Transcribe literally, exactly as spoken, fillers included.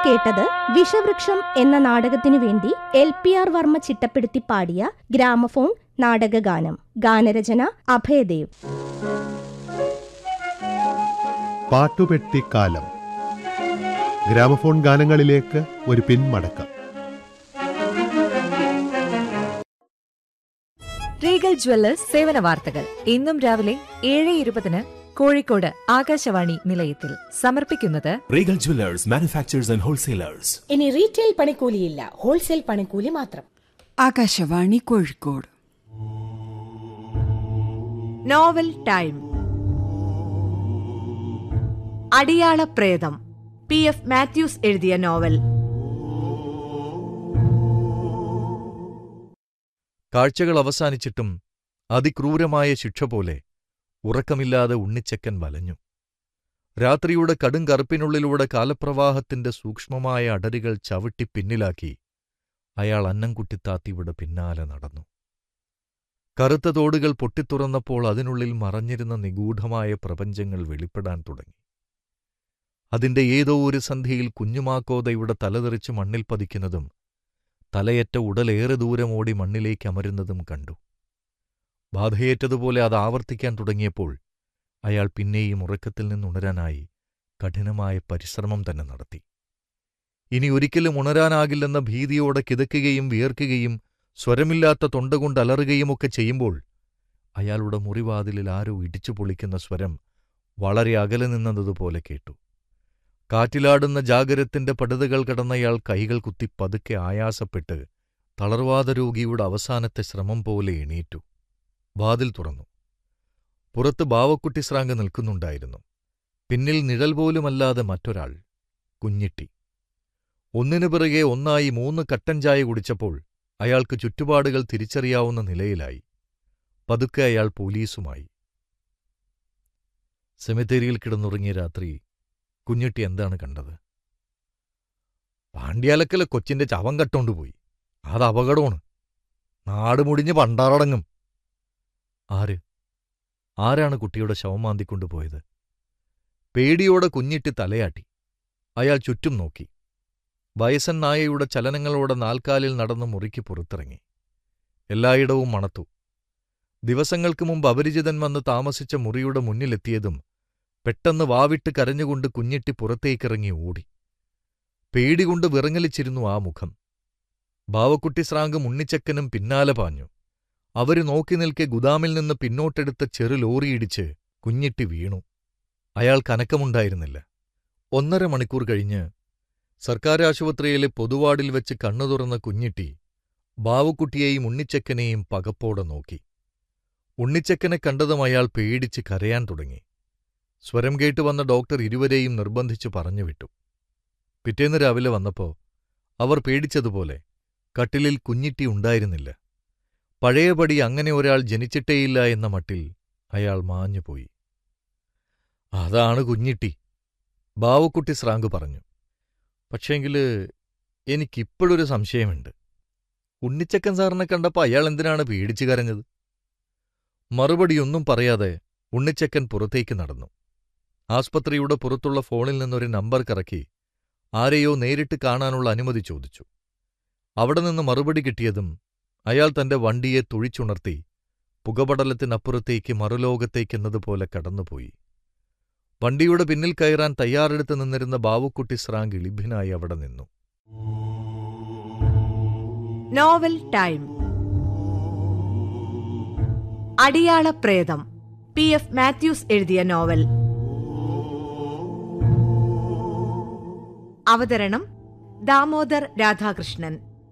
കേട്ടത് വിഷവൃക്ഷം എന്ന നാടകത്തിനു വേണ്ടി എൽ പി ആർ വർമ്മ ചിട്ടപ്പെടുത്തി പാടിയ ഗ്രാമഫോൺ നാടകഗാനം. ഗാനരചന അഭയദേവ്. പാട്ടുപെട്ടിക്കാലം. ഗ്രാമഫോൺ ഗാനങ്ങളിലേക്ക് ഒരു പിന്മടക്കം. റീഗൽ ജ്വല്ലേഴ്സ് സേവന വാർത്തകൾ. ഇന്നും രാവിലെ ഏഴ് ഇരുപതിന് കോഴിക്കോട് ആകാശവാണി നിലയത്തിൽ സമർപ്പിക്കുന്നത് Regal Jewellers manufacturers and wholesalers. ഇനി റീറ്റെയിൽ പണിക്കൂലിയില്ല, ഹോൾസെയിൽ പണിക്കൂലി മാത്രം. ആകാശവാണി കോഴിക്കോട്. Novel time. അടിയാള പ്രേതം, പി എഫ് മാത്യൂസ് എഴുതിയ നോവൽ. കാഴ്ചകൾ അവസാനിച്ചിട്ടും അതിക്രൂരമായ ശിക്ഷ പോലെ ഉറക്കമില്ലാതെ ഉണ്ണിച്ചക്കൻ വലഞ്ഞു. രാത്രിയുടെ കടും കറുപ്പിനുള്ളിലൂടെ കാലപ്രവാഹത്തിന്റെ സൂക്ഷ്മമായ അടരുകൾ ചവിട്ടി പിന്നിലാക്കി അയാൾ അന്നംകുട്ടിത്താത്തിയുടെ പിന്നാലെ നടന്നു. കറുത്ത തോടുകൾ പൊട്ടിത്തുറന്നപ്പോൾ അതിനുള്ളിൽ മറഞ്ഞിരുന്ന നിഗൂഢമായ പ്രപഞ്ചങ്ങൾ വെളിപ്പെടാൻ തുടങ്ങി. അതിന്റെ ഏതോ ഒരു സന്ധിയിൽ കുഞ്ഞുമാക്കോതയുടെ തലതെറിച്ച് മണ്ണിൽ പതിക്കുന്നതും തലയറ്റ ഉടലേറെ ദൂരമോടി മണ്ണിലേക്ക് അമരുന്നതും കണ്ടു. ബാധയേറ്റതുപോലെ അത് ആവർത്തിക്കാൻ തുടങ്ങിയപ്പോൾ അയാൾ പിന്നെയും ഉറക്കത്തിൽ നിന്നുണരാനായി കഠിനമായ പരിശ്രമം തന്നെ നടത്തി. ഇനി ഒരിക്കലും ഉണരാനാകില്ലെന്ന ഭീതിയോടെ കിതയ്ക്കുകയും വിയർക്കുകയും സ്വരമില്ലാത്ത തൊണ്ടകൊണ്ട് അലറുകയുമൊക്കെ ചെയ്യുമ്പോൾ അയാളുടെ മുറിവാതിലിൽ ആരോ ഇടിച്ചു പൊളിക്കുന്ന സ്വരം വളരെ അകലെ നിന്നതുപോലെ കേട്ടു. കാറ്റിലാടുന്ന ജാഗരത്തിന്റെ പടുതകൾ കടന്നയാൾ കൈകൾ കുത്തി പതുക്കെ ആയാസപ്പെട്ട് തളർവാദരോഗിയുടെ അവസാനത്തെ ശ്രമം പോലെ എണീറ്റു. വാതിൽ തുറന്നു. പുറത്ത് ബാവക്കുട്ടി സ്രാങ്ക് നിൽക്കുന്നുണ്ടായിരുന്നു. പിന്നിൽ നിഴൽ പോലുമല്ലാതെ മറ്റൊരാൾ, കുഞ്ഞിട്ടി. ഒന്നിനു പിറകെ ഒന്നായി മൂന്ന് കട്ടൻ ചായ കുടിച്ചപ്പോൾ അയാൾക്ക് ചുറ്റുപാടുകൾ തിരിച്ചറിയാവുന്ന നിലയിലായി. പതുക്കെ അയാൾ പോലീസുമായി. സെമിത്തേരിയിൽ കിടന്നുറങ്ങിയ രാത്രി കുഞ്ഞിട്ടി എന്താണ് കണ്ടത്? പാണ്ഡ്യാലക്കലെ കൊച്ചിന്റെ ചവം കട്ടോണ്ടുപോയി. അത് അപകടമാണ്. നാട് മുടിഞ്ഞ് പണ്ടാറടങ്ങും. ആര് ആരാണ് കുട്ടിയുടെ ശവം മാന്തിക്കൊണ്ടുപോയത്? പേടിയോടെ കുഞ്ഞിട്ടി തലയാട്ടി. അയാൾ ചുറ്റും നോക്കി. വയസ്സൻ നായയുടെ ചലനങ്ങളോടെ നാൽക്കാലിൽ നടന്ന് മുറിക്ക് പുറത്തിറങ്ങി. എല്ലായിടവും മണത്തു. ദിവസങ്ങൾക്ക് മുമ്പ് അപരിചിതൻ വന്ന് താമസിച്ച മുറിയുടെ മുന്നിലെത്തിയതും പെട്ടെന്ന് വാവിട്ട് കരഞ്ഞുകൊണ്ട് കുഞ്ഞിട്ടി പുറത്തേക്കിറങ്ങി ഓടി. പേടികൊണ്ട് വിറങ്ങലിച്ചിരുന്നു ആ മുഖം. ബാവക്കുട്ടി സ്രാങ്കും ഉണ്ണിച്ചക്കനും പിന്നാലെ പാഞ്ഞു. അവര് നോക്കി നിൽക്കെ ഗുദാമിൽ നിന്ന് പിന്നോട്ടെടുത്ത ചെറു ലോറിയിടിച്ച് കുഞ്ഞിട്ടി വീണു. അയാൾക്ക് അനക്കമുണ്ടായിരുന്നില്ല. ഒന്നര മണിക്കൂർ കഴിഞ്ഞ് സർക്കാരാശുപത്രിയിലെ പൊതുവാർഡിൽ വെച്ച് കണ്ണു തുറന്ന കുഞ്ഞിട്ടി ബാവുക്കുട്ടിയെയും ഉണ്ണിച്ചക്കനെയും പകപ്പോടെ നോക്കി. ഉണ്ണിച്ചക്കനെ കണ്ടതും അയാൾ പേടിച്ച് കരയാൻ തുടങ്ങി. സ്വരം കേട്ടു വന്ന ഡോക്ടർ ഇരുവരെയും നിർബന്ധിച്ചു പറഞ്ഞുവിട്ടു. പിറ്റേന്ന് രാവിലെ വന്നപ്പോ അവർ പേടിച്ചതുപോലെ കട്ടിലിൽ കുഞ്ഞിട്ടി ഉണ്ടായിരുന്നില്ല. പഴയപടി അങ്ങനെ ഒരാൾ ജനിച്ചിട്ടേയില്ല എന്ന മട്ടിൽ അയാൾ മാഞ്ഞുപോയി. അതാണ് കുഞ്ഞിട്ടി, ബാവുക്കുട്ടി സ്രാങ്ക് പറഞ്ഞു. പക്ഷേങ്കില് എനിക്കിപ്പോഴൊരു സംശയമുണ്ട്. ഉണ്ണിച്ചക്കൻ സാറിനെ കണ്ടപ്പോൾ അയാൾ എന്തിനാണ് പേടിച്ചു കരഞ്ഞത്? മറുപടിയൊന്നും പറയാതെ ഉണ്ണിച്ചക്കൻ പുറത്തേക്ക് നടന്നു. ആസ്പത്രിയുടെ പുറത്തുള്ള ഫോണിൽ നിന്നൊരു നമ്പർ കറക്കി ആരെയോ നേരിട്ട് കാണാനുള്ള അനുമതി ചോദിച്ചു. അവിടെ നിന്ന് മറുപടി കിട്ടിയതും അയാൾ തന്റെ വണ്ടിയെ തുഴിച്ചുണർത്തി പുകപടലത്തിനപ്പുറത്തേക്ക് മറുലോകത്തേക്കെന്നതുപോലെ കടന്നുപോയി. വണ്ടിയുടെ പിന്നിൽ കയറാൻ തയ്യാറെടുത്ത് നിന്നിരുന്ന ബാവുക്കുട്ടി സ്രാങ്ക് ഇളിഭ്യനായി അവിടെ നിന്നു. Novel time. അടിയാള പ്രേതം, പി എഫ് മാത്യൂസ് എഴുതിയ നോവൽ. അവതരണം ദാമോദർ രാധാകൃഷ്ണൻ.